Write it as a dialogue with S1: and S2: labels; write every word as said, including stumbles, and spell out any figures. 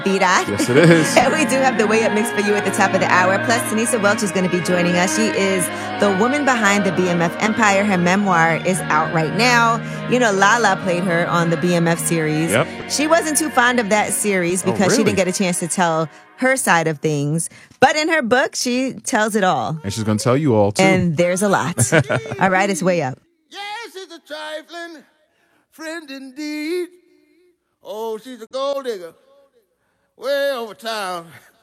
S1: Be that.
S2: Yes, it is.
S1: And we do have the Way Up mix for you at the top of the hour. Plus, Tanisa Welch is going to be joining us. She is the woman behind the B M F empire. Her memoir is out right now. You know, Lala played her on the B M F series.
S2: Yep.
S1: She wasn't too fond of that series because
S2: oh, really?
S1: she didn't get a chance to tell her side of things. But in her book, she tells it all.
S2: And she's going to tell you all, too.
S1: And there's a lot. All right, it's Way Up.
S3: Yes, it's a trifling friend indeed. Oh, she's a gold digger. Way over town.